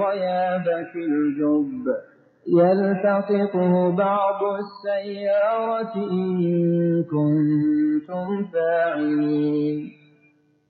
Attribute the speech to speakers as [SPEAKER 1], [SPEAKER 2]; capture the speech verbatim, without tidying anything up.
[SPEAKER 1] غيابة الجب يلتقطه بعض السيارة إن كنتم فاعلين